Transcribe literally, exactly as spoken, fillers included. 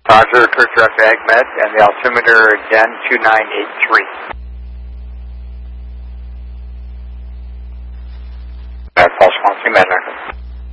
Roger, Kirk Direct AgMed, and the altimeter D E N two nine eight three. False Quantum Commander.